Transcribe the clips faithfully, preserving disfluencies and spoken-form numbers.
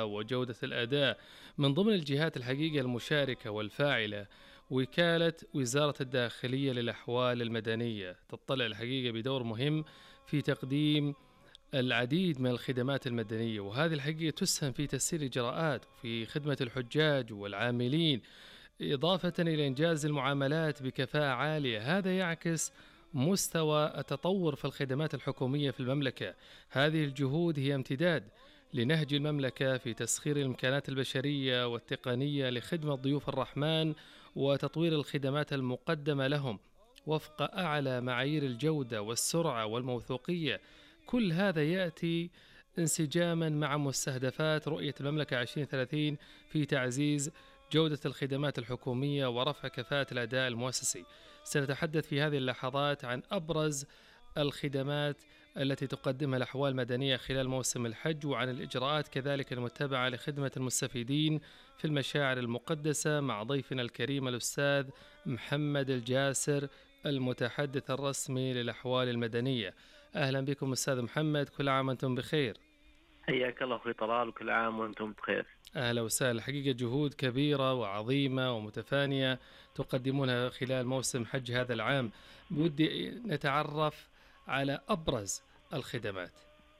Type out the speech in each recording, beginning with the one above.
السرعة وجودة الأداء. من ضمن الجهات الحقيقة المشاركة والفاعلة وكالة وزارة الداخلية للأحوال المدنية، تطلع الحقيقة بدور مهم في تقديم العديد من الخدمات المدنية، وهذه الحقيقة تسهم في تسهيل الإجراءات وفي خدمة الحجاج والعاملين، إضافة إلى إنجاز المعاملات بكفاءة عالية. هذا يعكس مستوى التطور في الخدمات الحكومية في المملكة. هذه الجهود هي امتداد لنهج المملكة في تسخير الإمكانات البشرية والتقنية لخدمة ضيوف الرحمن وتطوير الخدمات المقدمة لهم وفق أعلى معايير الجودة والسرعة والموثوقية. كل هذا يأتي انسجاما مع مستهدفات رؤية المملكة عشرين ثلاثين في تعزيز جودة الخدمات الحكومية ورفع كفاءة الأداء المؤسسي. سنتحدث في هذه اللحظات عن أبرز الخدمات التي تقدمها الأحوال المدنية خلال موسم الحج، وعن الإجراءات كذلك المتبعة لخدمة المستفيدين في المشاعر المقدسة، مع ضيفنا الكريم الأستاذ محمد الجاسر المتحدث الرسمي للأحوال المدنية. أهلا بكم أستاذ محمد، كل عام وأنتم بخير. حياك الله أخوي طلال، وكل عام وأنتم بخير. أهلا وسهلا. حقيقة جهود كبيرة وعظيمة ومتفانية تقدمونها خلال موسم حج هذا العام. بودي نتعرف على أبرز الخدمات.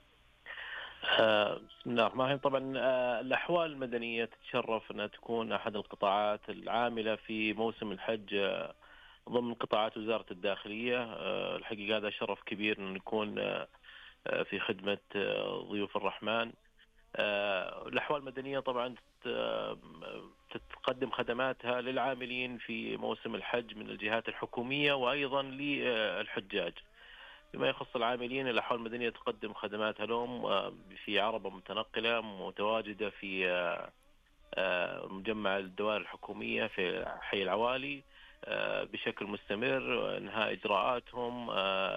آه، بسم الله الرحمن الرحيم. طبعا آه، الأحوال المدنية تتشرف أنها تكون أحد القطاعات العاملة في موسم الحج آه، ضمن قطاعات وزارة الداخلية. آه، الحقيقة هذا شرف كبير أن نكون آه، آه، في خدمة آه، ضيوف الرحمن. آه، الأحوال المدنية طبعا تت- تقدم خدماتها للعاملين في موسم الحج من الجهات الحكومية وأيضا للحجاج. فيما يخص العاملين، الأحوال المدنية تقدم خدماتها لهم آه، في عربة متنقلة متواجدة في آه، آه، مجمع الدوائر الحكومية في حي العوالي آه، بشكل مستمر، انهاء اجراءاتهم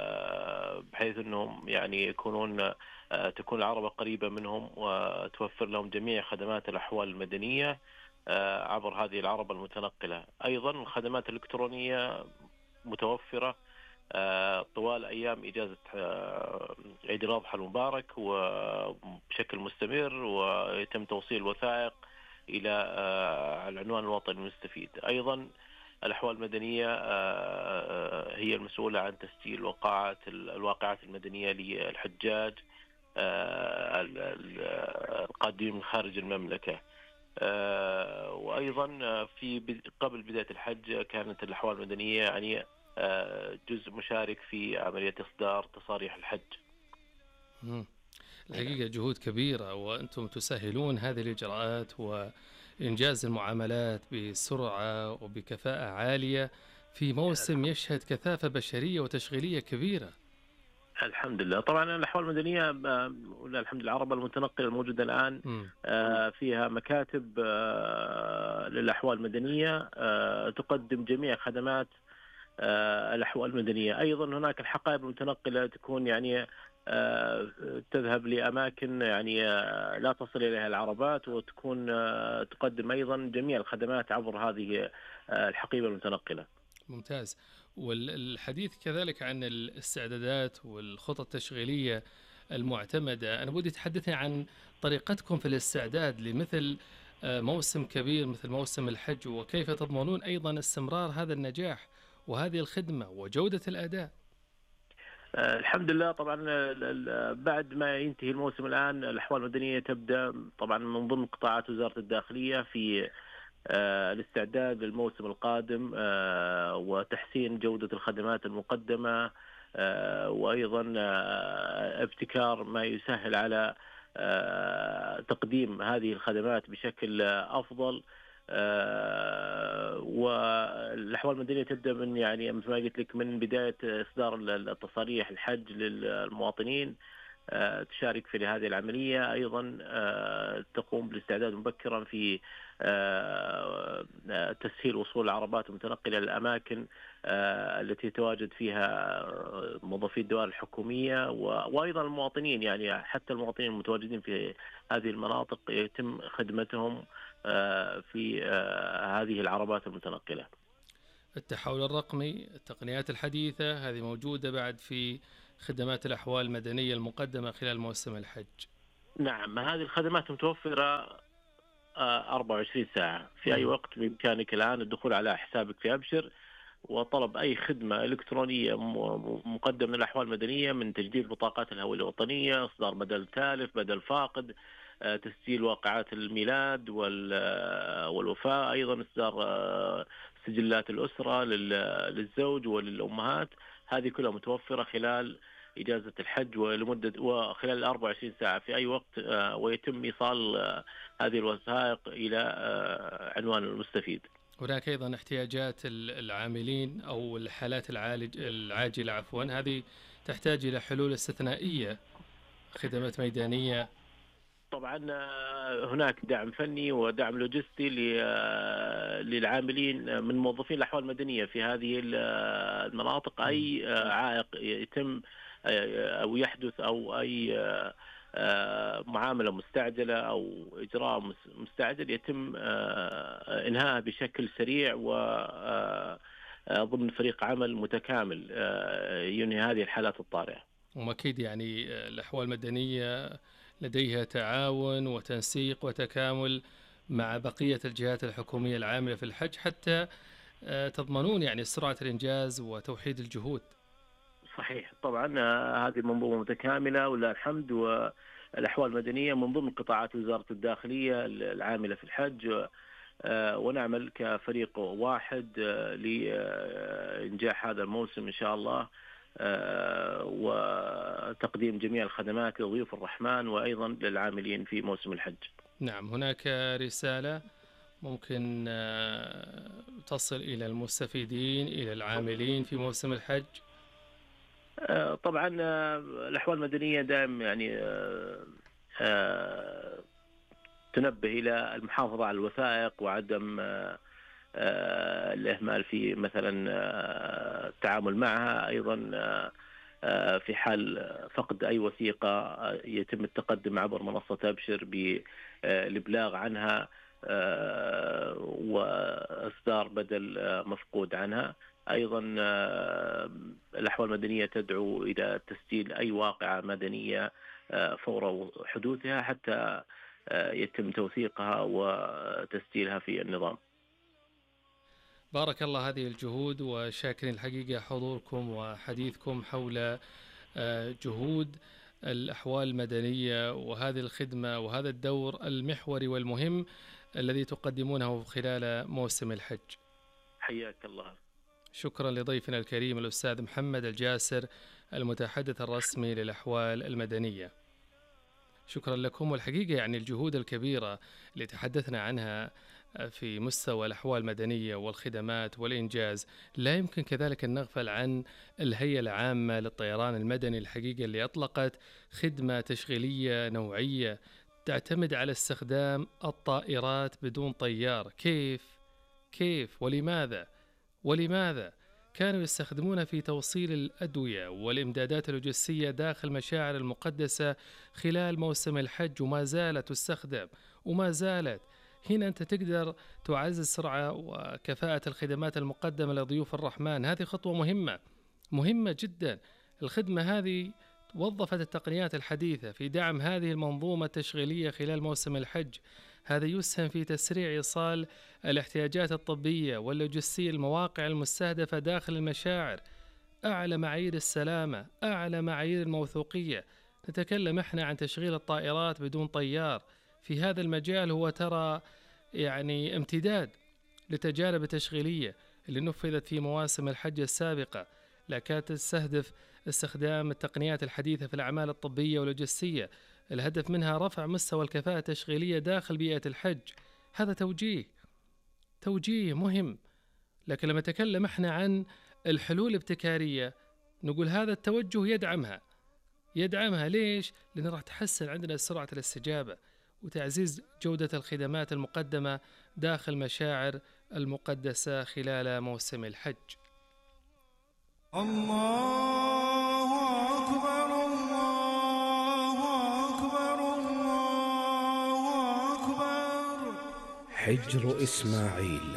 آه، بحيث انهم يعني يكونون آه، تكون العربة قريبة منهم وتوفر لهم جميع خدمات الأحوال المدنية آه، عبر هذه العربة المتنقلة. أيضا الخدمات الإلكترونية متوفرة آه، طوال أيام إجازة آه، عيد الأضحى المبارك وبشكل مستمر، ويتم توصيل الوثائق إلى آه، العنوان الوطني المستفيد. أيضا الأحوال المدنية آه، هي المسؤولة عن تسجيل وقاعات الواقعات المدنية للحجاج آه، ال- ال- القادمين من خارج المملكة. آه، وأيضا آه، في بد- قبل بداية الحج كانت الأحوال المدنية يعني آه، جزء مشارك في عملية إصدار تصاريح الحج. مم. نعم. الحقيقة جهود كبيرة، وأنتم تسهلون هذه الإجراءات وإنجاز المعاملات بسرعة وبكفاءة عالية في موسم يشهد كثافة بشرية وتشغيلية كبيرة. الحمد لله. طبعا الأحوال المدنية آه، ولا الحمد لله العربة المتنقلة الموجودة الآن مم. آه، فيها مكاتب آه، للأحوال المدنية آه، تقدم جميع خدمات آه، الأحوال المدنية. أيضا هناك الحقائب المتنقلة تكون يعني آه، تذهب لأماكن يعني آه، لا تصل إليها العربات، وتكون آه، تقدم أيضا جميع الخدمات عبر هذه آه، الحقيبة المتنقلة. ممتاز. والحديث كذلك عن الاستعدادات والخطط التشغيلية المعتمدة، أنا بدي تحدثني عن طريقتكم في الاستعداد لمثل آه، موسم كبير مثل موسم الحج، وكيف تضمنون أيضا استمرار هذا النجاح وهذه الخدمة وجودة الأداء. آه، الحمد لله. طبعا ال- ال- بعد ما ينتهي الموسم الآن الأحوال المدنية تبدأ طبعا من ضمن قطاعات وزارة الداخلية في آه، الاستعداد للموسم القادم آه، وتحسين جودة الخدمات المقدمة آه، وأيضا آه، ابتكار ما يسهل على آه، تقديم هذه الخدمات بشكل آه، أفضل. آه، والأحوال المدنية تبدأ من يعني مثل ما قلت لك من بداية إصدار التصاريح الحج للمواطنين آه، تشارك في هذه العملية. أيضا آه، تقوم بالاستعداد مبكرا في آه، آه، تسهيل وصول العربات المتنقلة للأماكن آه، التي يتواجد فيها آه، موظفي الدوائر الحكومية، و- وأيضا المواطنين، يعني حتى المواطنين المتواجدين في هذه المناطق يتم خدمتهم آه، في آه، هذه العربات المتنقلة. التحول الرقمي، التقنيات الحديثة، هذه موجودة بعد في خدمات الأحوال المدنية المقدمة خلال موسم الحج. نعم، هذه الخدمات متوفرة آه، أربعة وعشرين ساعة في أي مم. وقت. بإمكانك الآن الدخول على حسابك في أبشر وطلب أي خدمة إلكترونية م- مقدمة من الأحوال المدنية، من تجديد بطاقات الهوية الوطنية، إصدار بدل تالف، بدل فاقد، آه، تسجيل واقعات الميلاد وال- آه، والوفاة، أيضا إصدار آه، سجلات الأسرة لل- للزوج وللأمهات. هذه كلها متوفرة خلال إجازة الحج ولمدة وخلال أربعة وعشرين ساعة في أي وقت، آه، ويتم إيصال آه، هذه الوثائق إلى آه، عنوان المستفيد. هناك أيضا احتياجات ال- العاملين أو الحالات العالج العاجلة عفوا، هذه تحتاج إلى حلول استثنائية، خدمات ميدانية. طبعا آه، هناك دعم فني ودعم لوجستي ل- آه، للعاملين من موظفين الأحوال المدنية في هذه ال- آه، المناطق. مم. أي آه، عائق يتم آه، أو يحدث، أو أي آه، آه، معاملة مستعجلة أو إجراء مس- مستعجل، يتم آه، إنهائها بشكل سريع و آه، آه، ضمن فريق عمل متكامل آه، ينهي هذه الحالات الطارئة. وأكيد يعني آه، الأحوال المدنية لديها تعاون وتنسيق وتكامل مع بقية الجهات الحكومية العاملة في الحج، حتى آه، تضمنون يعني سرعة الإنجاز وتوحيد الجهود. صحيح، طبعا آه، هذه منظومة متكاملة ولله الحمد. والأحوال المدنية من ضمن قطاعات وزارة الداخلية العاملة في الحج، آه، ونعمل كفريق واحد آه، لإنجاح هذا الموسم إن شاء الله، آه، وتقديم جميع الخدمات لضيوف الرحمن وأيضا للعاملين في موسم الحج. نعم، هناك رسالة ممكن آه، تصل إلى المستفيدين، إلى العاملين في موسم الحج؟ آه، طبعا آه، الأحوال المدنية دائم يعني آه، آه، تنبه إلى المحافظة على الوثائق وعدم آه، آه، الإهمال في مثلا آه، التعامل معها. أيضا آه، آه، في حال فقد أي وثيقة آه، يتم التقدم عبر منصة أبشر بالإبلاغ عنها آه، وإصدار بدل آه، مفقود عنها. أيضا آه، الأحوال المدنية تدعو إلى تسجيل أي واقعة مدنية آه، فور حدوثها، حتى آه، يتم توثيقها وتسجيلها في النظام. بارك الله هذه الجهود، وشاكرين الحقيقة حضوركم وحديثكم حول آه، جهود الأحوال المدنية وهذه الخدمة وهذا الدور المحوري والمهم الذي تقدمونه خلال موسم الحج. حياك الله. شكرا لضيفنا الكريم الأستاذ محمد الجاسر، المتحدث الرسمي للأحوال المدنية. شكرا لكم. والحقيقة يعني الجهود الكبيرة اللي تحدثنا عنها في مستوى الأحوال المدنية والخدمات والإنجاز، لا يمكن كذلك أن نغفل عن الهيئة العامة للطيران المدني، الحقيقة اللي أطلقت خدمة تشغيلية نوعية تعتمد على استخدام الطائرات بدون طيار. كيف؟ كيف ولماذا؟ ولماذا؟ كانوا يستخدمونها في توصيل الأدوية والإمدادات اللوجستية داخل المشاعر المقدسة خلال موسم الحج، وما زالت تستخدم وما زالت. هنا أنت تقدر تعزز سرعة وكفاءة الخدمات المقدمة لضيوف الرحمن. هذه خطوة مهمة مهمة جدا. الخدمة هذه وظفت التقنيات الحديثة في دعم هذه المنظومة التشغيلية خلال موسم الحج. هذا يسهم في تسريع إيصال الاحتياجات الطبية واللوجستية المواقع المستهدفة داخل المشاعر. أعلى معايير السلامة، أعلى معايير الموثوقية. نتكلم احنا عن تشغيل الطائرات بدون طيار. في هذا المجال هو ترى يعني امتداد لتجارب التشغيلية اللي نفذت في مواسم الحج السابقة، لا كانت تستهدف استخدام التقنيات الحديثة في الأعمال الطبية واللوجستية. الهدف منها رفع مستوى الكفاءة التشغيلية داخل بيئة الحج. هذا توجيه توجيه مهم. لكن لما نتكلم احنا عن الحلول الابتكارية، نقول هذا التوجه يدعمها يدعمها ليش؟ لأن راح تحسن عندنا سرعة الاستجابة وتعزيز جودة الخدمات المقدمة داخل مشاعر المقدسة خلال موسم الحج. الله أكبر الله أكبر الله أكبر. حجر إسماعيل.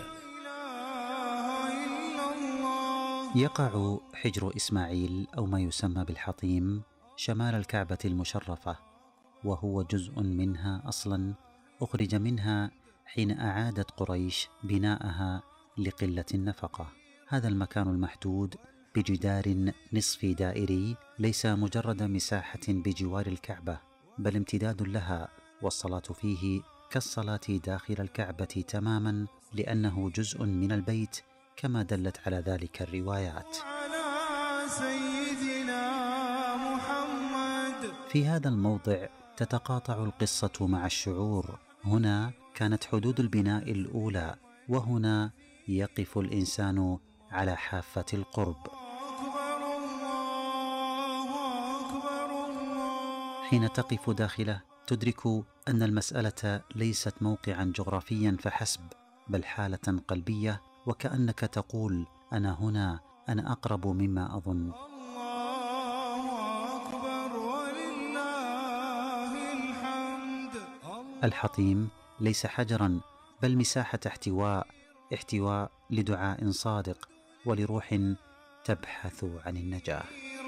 يقع حجر إسماعيل أو ما يسمى بالحطيم شمال الكعبة المشرفة، وهو جزء منها أصلا أخرج منها حين أعادت قريش بناءها لقلة النفقة. هذا المكان المحدود بجدار نصف دائري ليس مجرد مساحة بجوار الكعبة، بل امتداد لها، والصلاة فيه كالصلاة داخل الكعبة تماما، لأنه جزء من البيت كما دلت على ذلك الروايات. في هذا الموضع تتقاطع القصة مع الشعور. هنا كانت حدود البناء الأولى، وهنا يقف الإنسان على حافة القرب. حين تقف داخله تدرك أن المسألة ليست موقعا جغرافيا فحسب، بل حالة قلبية، وكأنك تقول: أنا هنا، أنا أقرب مما أظن. الحطيم ليس حجرا، بل مساحة احتواء، احتواء لدعاء صادق ولروح تبحث عن النجاة.